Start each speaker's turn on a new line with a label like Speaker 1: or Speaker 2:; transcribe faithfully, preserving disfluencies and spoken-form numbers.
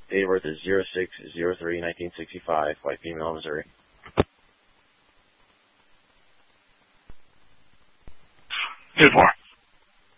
Speaker 1: Date of birth is zero six zero three nineteen sixty-five, white female, Missouri.
Speaker 2: Good morning.